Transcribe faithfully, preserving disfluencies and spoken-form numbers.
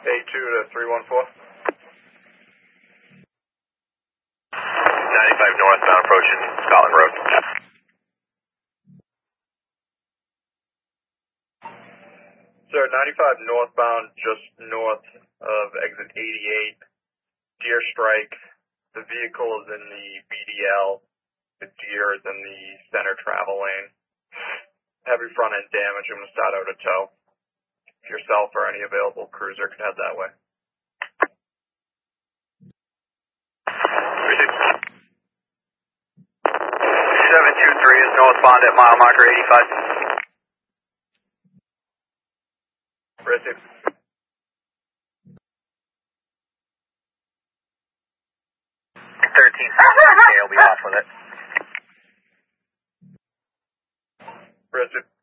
A two to three one four. ninety-five northbound approaching Scotland Road. Sir, ninety-five northbound, just north of exit eighty-eight. Deer strike. The vehicle is in the B D L. The deer is in the center travel lane. Heavy front end damage. I'm going to start out a tow. If yourself or any available cruiser can head that way. seven two three is northbound at mile marker eighty-five. Receive. thirteen I'll be off with it. Receive.